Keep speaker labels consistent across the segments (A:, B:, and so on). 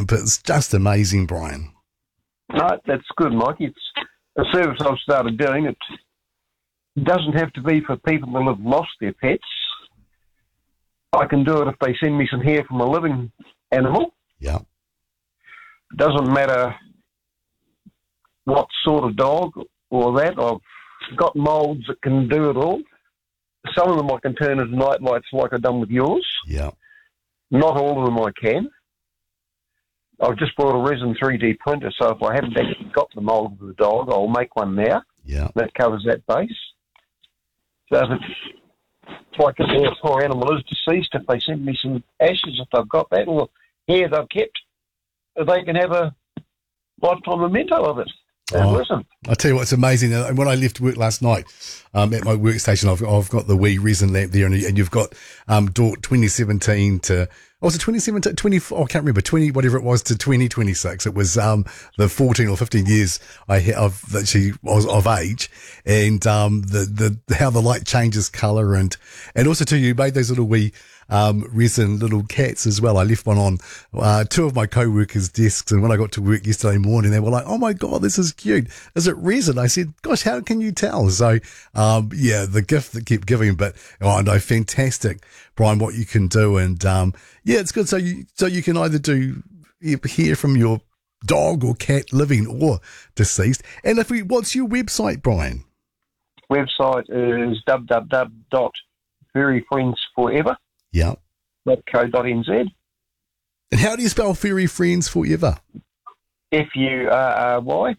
A: but it's just amazing, Brian.
B: No, that's good, Mike. It's a service I've started doing. It doesn't have to be for people that have lost their pets. I can do it if they send me some hair from a living animal.
A: Yeah.
B: It doesn't matter what sort of dog or that. I've got moulds that can do it all. Some of them I can turn into night lights like I've done with yours.
A: Yeah.
B: Not all of them I can. I've just bought a resin 3D printer, so if I haven't actually got the mould of the dog, I'll make one now.
A: Yeah.
B: That covers that base. So if I can see a poor animal is deceased, if they send me some ashes, if they've got that, or hair they've kept, they can have a lifetime memento of it. Listen.
A: I tell you what, it's amazing. And when I left work last night, at my workstation, I've got the wee resin lamp there, and you've got 2017 to, was it 2017? 20, I can't remember, 20, whatever it was, to 2026. It was the 14 or 15 years that she was of age, and the how the light changes colour, and also too, you made those little wee resin little cats as well. I left one on two of my co-workers' desks, and when I got to work yesterday morning, they were like, "Oh my God, this is cute. Is it resin?" I said, "Gosh, how can you tell?" So, yeah, the gift that kept giving, but no, fantastic, Brian, what you can do, and yeah, it's good. So you can either hear from your dog or cat, living or deceased. And what's your website, Brian?
B: Website is www.furryfriendsforever.co.nz.
A: Yeah.
B: .co.nz.
A: And how do you spell Furry Friends Forever?
B: Furry.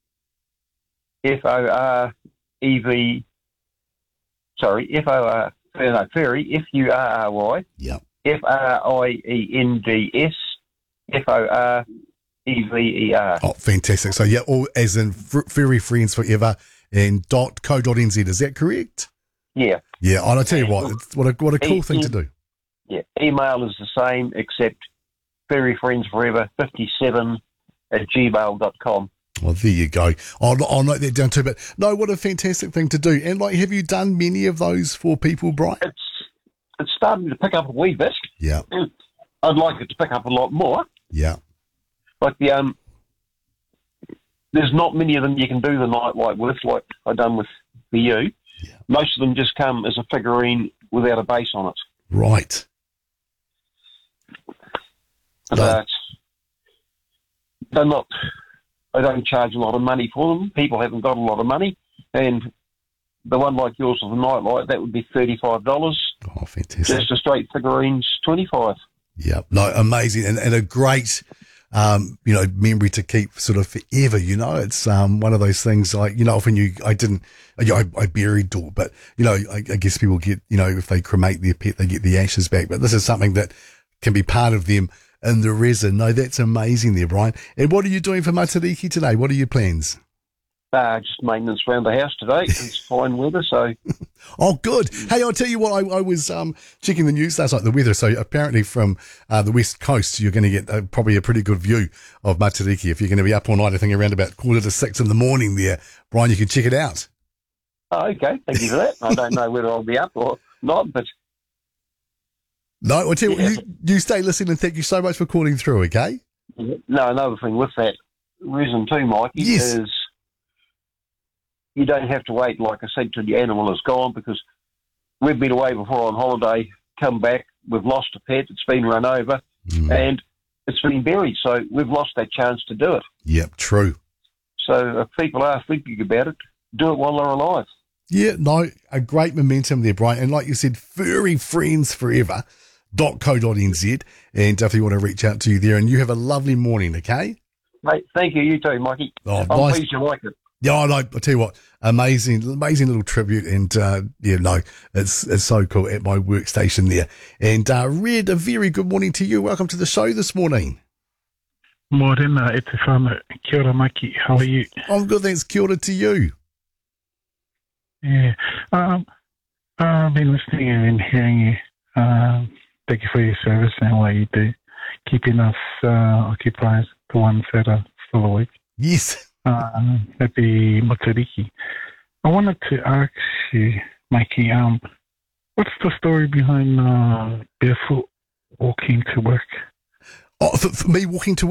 B: F-O-R-E-V. Sorry, F-O-R. No, Furry. F-U-R-R-Y.
A: Yeah.
B: F-R-I-E-N-D-S. F-O-R-E-V-E-R.
A: Oh, fantastic. So, yeah, all as in Furry Friends Forever and .co.nz. Is that correct?
B: Yeah.
A: Yeah, and I tell you what a cool thing to do.
B: Yeah, email is the same, except furryfriendsforever57@gmail.com.
A: Well, there you go. I'll note that down too. But no, what a fantastic thing to do. And have you done many of those for people, Brian?
B: It's starting to pick up a wee bit.
A: Yeah.
B: I'd like it to pick up a lot more.
A: Yeah.
B: Like there's not many of them you can do the nightlight with, like I done with for you.
A: Yeah.
B: Most of them just come as a figurine without a base on it.
A: Right.
B: But they're not. I don't charge a lot of money for them. People haven't got a lot of money, and the one like yours with the nightlight, that would be $35.
A: Oh, fantastic!
B: Just a straight figurine's $25.
A: Yeah, no, amazing, and a great, memory to keep sort of forever. It's one of those things like often I buried or, but I guess people get if they cremate their pet, they get the ashes back. But this is something that can be part of them in the resin. No, that's amazing there, Brian. And what are you doing for Matariki today? What are your plans?
B: Just maintenance around the house today. It's fine weather, so.
A: Oh, good. Hey, I'll tell you what, I was checking the news last night, the weather. So apparently from the west coast, you're going to get probably a pretty good view of Matariki. If you're going to be up all night, I think around about 5:45 in the morning there, Brian, you can check it out.
B: Oh, okay. Thank you for that. I don't know whether I'll be up or not, but.
A: No, I'll tell you what, you stay listening, and thank you so much for calling through, okay?
B: No, another thing with that reason too, Mikey,
A: yes.
B: is you don't have to wait, like I said, till the animal is gone, because we've been away before on holiday, come back, we've lost a pet, it's been run over, and it's been buried, so we've lost that chance to do it.
A: Yep, true.
B: So if people are thinking about it, do it while they're alive.
A: Yeah, no, a great momentum there, Brian. And like you said, furryfriendsforever.co.nz, and if you want to reach out to you there, and you have a lovely morning, okay?
B: Mate, thank you. You too, Mikey.
A: Oh,
B: I'm
A: nice.
B: pleased you like it.
A: Yeah, I'll tell you what, amazing little tribute, and it's so cool at my workstation there. And Red, a very good morning to you. Welcome to the show this morning.
C: Morena, e te whānau. Kia ora, Mikey. How are you?
A: I'm good, thanks. Kia ora to you.
C: Yeah. I've been listening and hearing you. Thank you for your service and what you do, keeping us occupied, the ones that are still awake.
A: Yes.
C: Happy Matariki. I wanted to ask you, Mikey, what's the story behind barefoot walking to work?
A: Oh, for me walking to